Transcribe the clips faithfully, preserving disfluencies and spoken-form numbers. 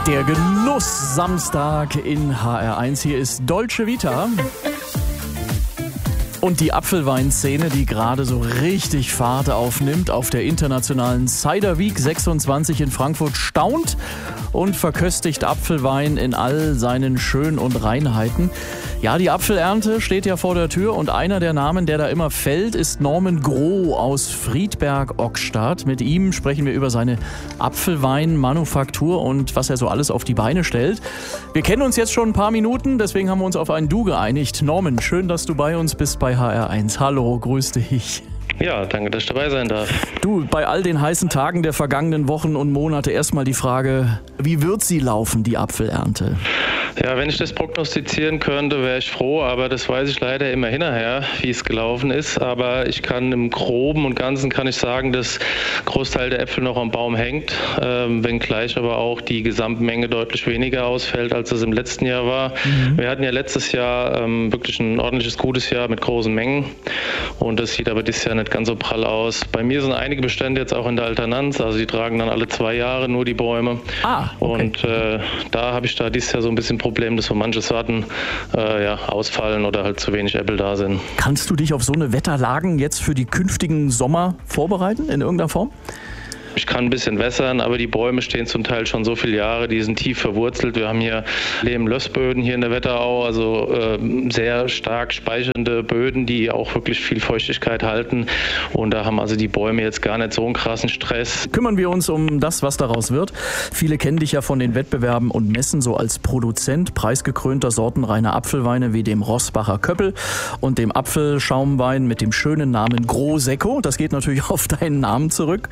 Der Genuss Samstag in H R eins. Hier ist Dolce Vita. Und die Apfelweinszene, die gerade so richtig Fahrt aufnimmt auf der internationalen Cider Week sechsundzwanzig in Frankfurt, staunt und verköstigt Apfelwein in all seinen Schön- und Reinheiten. Ja, die Apfelernte steht ja vor der Tür und einer der Namen, der da immer fällt, ist Norman Groh aus Friedberg-Ockstadt. Mit ihm sprechen wir über seine Apfelweinmanufaktur und was er so alles auf die Beine stellt. Wir kennen uns jetzt schon ein paar Minuten, deswegen haben wir uns auf ein Du geeinigt. Norman, schön, dass du bei uns bist bei H R eins. Hallo, grüß dich. Ja, danke, dass ich dabei sein darf. Du, bei all den heißen Tagen der vergangenen Wochen und Monate erstmal die Frage, wie wird sie laufen, die Apfelernte? Ja, wenn ich das prognostizieren könnte, wäre ich froh, aber das weiß ich leider immer hinterher, wie es gelaufen ist. Aber ich kann im Groben und Ganzen kann ich sagen, dass Großteil der Äpfel noch am Baum hängt, ähm, wenngleich aber auch die Gesamtmenge deutlich weniger ausfällt, als es im letzten Jahr war. Mhm. Wir hatten ja letztes Jahr ähm, wirklich ein ordentliches, gutes Jahr mit großen Mengen und das sieht aber dieses Jahr nicht ganz so prall aus. Bei mir sind einige Bestände jetzt auch in der Alternanz, also die tragen dann alle zwei Jahre nur die Bäume. Ah, okay. Und äh, da habe ich da dieses Jahr so ein bisschen Problem, dass so manche Sorten äh, ja, ausfallen oder halt zu wenig Äpfel da sind. Kannst du dich auf so eine Wetterlagen jetzt für die künftigen Sommer vorbereiten in irgendeiner Form? Ich kann ein bisschen wässern, aber die Bäume stehen zum Teil schon so viele Jahre, die sind tief verwurzelt. Wir haben hier Lehm-Lössböden hier in der Wetterau, also äh, sehr stark speichernde Böden, die auch wirklich viel Feuchtigkeit halten. Und da haben also die Bäume jetzt gar nicht so einen krassen Stress. Kümmern wir uns um das, was daraus wird. Viele kennen dich ja von den Wettbewerben und Messen so als Produzent preisgekrönter sortenreiner Apfelweine wie dem Roßbacher Köppel und dem Apfelschaumwein mit dem schönen Namen Groh-Sekko. Das geht natürlich auf deinen Namen zurück.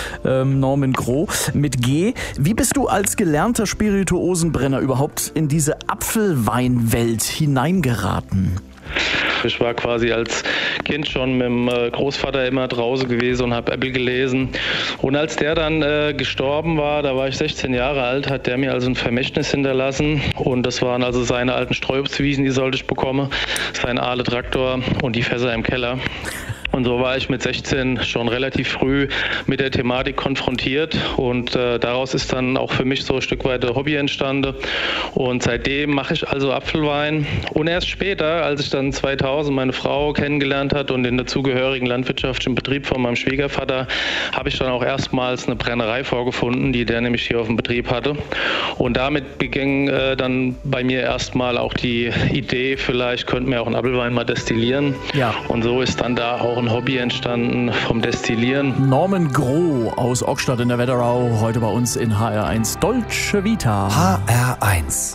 Norman Groh mit G. Wie bist du als gelernter Spirituosenbrenner überhaupt in diese Apfelweinwelt hineingeraten? Ich war quasi als Kind schon mit dem Großvater immer draußen gewesen und habe Äpfel gelesen. Und als der dann äh, gestorben war, da war ich sechzehn Jahre alt, hat der mir also ein Vermächtnis hinterlassen. Und das waren also seine alten Streuobstwiesen, die sollte ich bekommen, sein Ahle-Traktor und die Fässer im Keller. Und so war ich mit sechzehn schon relativ früh mit der Thematik konfrontiert und äh, daraus ist dann auch für mich so ein Stück weit ein Hobby entstanden. Und seitdem mache ich also Apfelwein. Und erst später, als ich dann zweitausend meine Frau kennengelernt hat und den dazugehörigen landwirtschaftlichen Betrieb von meinem Schwiegervater, habe ich dann auch erstmals eine Brennerei vorgefunden, die der nämlich hier auf dem Betrieb hatte. Und damit beging äh, dann bei mir erstmal auch die Idee, vielleicht könnten wir auch einen Apfelwein mal destillieren. Ja. Und so ist dann da auch ein Hobby entstanden vom Destillieren. Norman Groh aus Ockstadt in der Wetterau, heute bei uns in H R eins Dolce Vita. H R eins